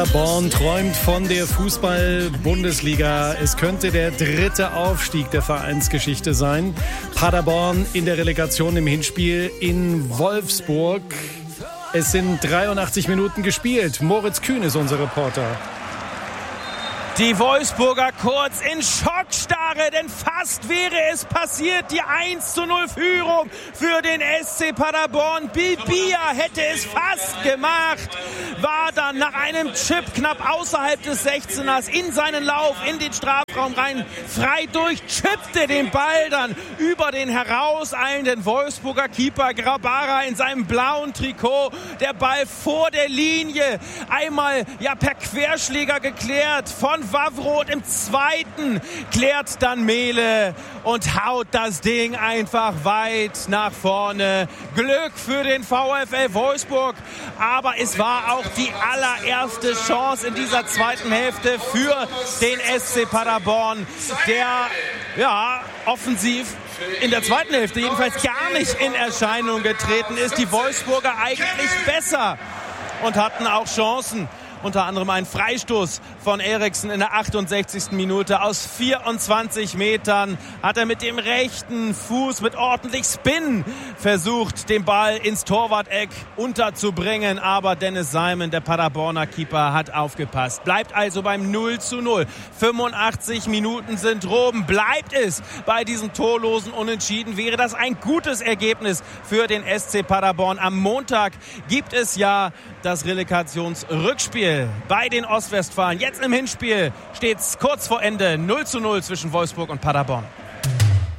Paderborn träumt von der Fußball-Bundesliga. Es könnte der 3. Aufstieg der Vereinsgeschichte sein. Paderborn in der Relegation im Hinspiel in Wolfsburg. Es sind 83 Minuten gespielt. Moritz Kühn ist unser Reporter. Die Wolfsburger kurz in Schockstarre, denn fast wäre es passiert. Die 1:0 Führung für den SC Paderborn. Bilbia hätte es fast gemacht, war dann nach einem Chip knapp außerhalb des 16ers in seinen Lauf in den Strafraum rein, frei durchchippte den Ball dann über den herauseilenden Wolfsburger Keeper Grabara in seinem blauen Trikot. Der Ball vor der Linie, einmal per Querschläger geklärt von Wawroth, im zweiten klärt dann Mehle und haut das Ding einfach weit nach vorne. Glück für den VfL Wolfsburg, aber es war auch die allererste Chance in dieser zweiten Hälfte für den SC Paderborn, der offensiv in der zweiten Hälfte jedenfalls gar nicht in Erscheinung getreten ist. Die Wolfsburger eigentlich besser und hatten auch Chancen. Unter anderem ein Freistoß von Eriksen in der 68. Minute. Aus 24 Metern hat er mit dem rechten Fuß mit ordentlich Spin versucht, den Ball ins Torwart-Eck unterzubringen. Aber Dennis Simon, der Paderborner Keeper, hat aufgepasst. Bleibt also beim 0:0. 85 Minuten sind rum. Bleibt es bei diesem torlosen Unentschieden, wäre das ein gutes Ergebnis für den SC Paderborn. Am Montag gibt es ja das Relegationsrückspiel bei den Ostwestfalen. Jetzt im Hinspiel steht es kurz vor Ende 0:0 zwischen Wolfsburg und Paderborn.